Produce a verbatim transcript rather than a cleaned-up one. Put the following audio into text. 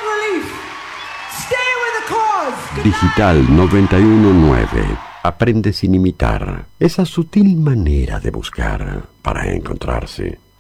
relief. Stay with the cause. Good Digital noventa y uno nueve. Aprende sin imitar. Esa sutil manera de buscar para encontrarse.